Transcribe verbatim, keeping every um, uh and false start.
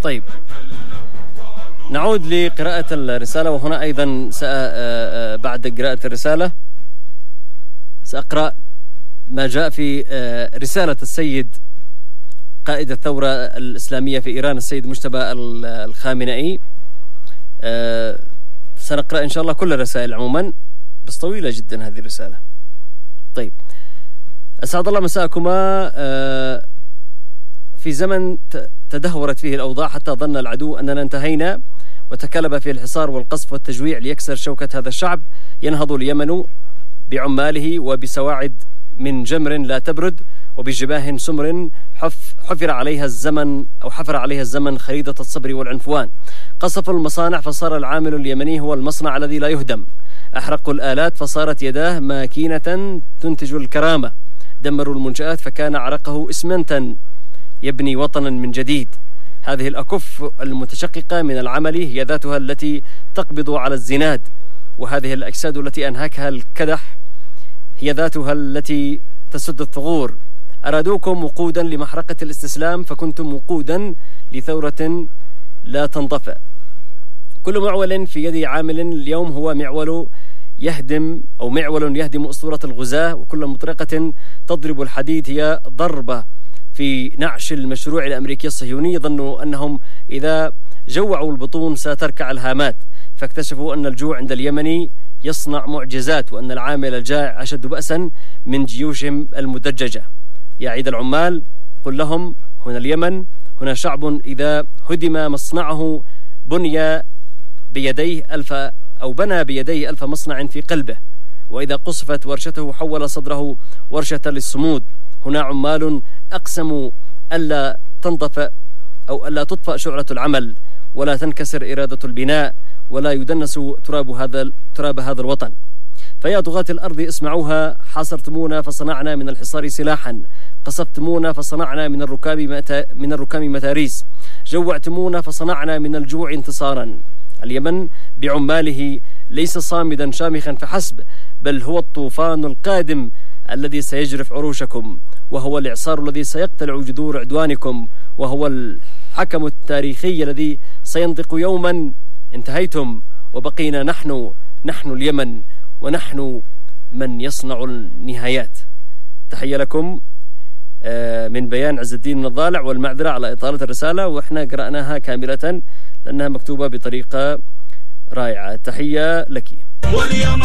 طيب نعود لقراءة الرسالة، وهنا أيضا بعد قراءة الرسالة سأقرأ ما جاء في رسالة السيد قائد الثورة الإسلامية في إيران السيد مجتبى الخامنئي. سنقرأ إن شاء الله كل الرسائل عموما، بس طويلة جدا هذه الرسالة. طيب، أسعد الله مساءكما. في زمن تدهورت فيه الأوضاع حتى ظن العدو أننا انتهينا وتكلب فيه الحصار والقصف والتجويع ليكسر شوكة هذا الشعب، ينهض اليمن بعماله وبسواعد من جمر لا تبرد وبجباه سمر حف حفر عليها الزمن أو حفر عليها الزمن خريدة الصبر والعنفوان. قصفوا المصانع فصار العامل اليمني هو المصنع الذي لا يهدم. أحرقوا الآلات فصارت يداه ماكينة تنتج الكرامة. دمروا المنشآت فكان عرقه إسمنتا يبني وطنا من جديد. هذه الأكف المتشققة من العمل هي ذاتها التي تقبض على الزناد، وهذه الأجساد التي أنهكها الكدح هي ذاتها التي تسد الثغور. أرادوكم وقودا لمحرقة الاستسلام فكنتم وقودا لثورة لا تنطفئ. كل معول في يد عامل اليوم هو معول يهدم أو معول يهدم أسطورة الغزاة، وكل مطرقة تضرب الحديد هي ضربة في نعش المشروع الأمريكي الصهيوني. ظنوا أنهم إذا جوعوا البطون ستركع الهامات، فاكتشفوا أن الجوع عند اليمني يصنع معجزات، وأن العامل الجائع أشد بأسا من جيوشهم المدججة. يا عيد العمال قل لهم هنا اليمن، هنا شعب إذا هدم مصنعه بني بيديه ألف أو بنى بيديه ألف مصنع في قلبه، وإذا قصفت ورشته حول صدره ورشة للصمود. هنا عمال أقسموا ألا تنطفئ أو ألا تطفأ شعلة العمل، ولا تنكسر إرادة البناء، ولا يدنس تراب هذا تراب هذا الوطن. فيا طغاة الأرض اسمعوها، حاصرتمونا فصنعنا من الحصار سلاحا، قصفتمونا فصنعنا من الركاب من الركام متاريس، جوعتمونا فصنعنا من الجوع انتصارا. اليمن بعماله ليس صامدا شامخا فحسب، بل هو الطوفان القادم الذي سيجرف عروشكم، وهو الإعصار الذي سيقتلع جذور عدوانكم، وهو الحكم التاريخي الذي سينطق يوما انتهيتم وبقينا نحن نحن اليمن، ونحن من يصنع النهايات. تحية لكم من بيان عز الدين من الضالع، والمعذرة على إطالة الرسالة، وإحنا قرأناها كاملة لأنها مكتوبة بطريقة رائعة. تحية لك.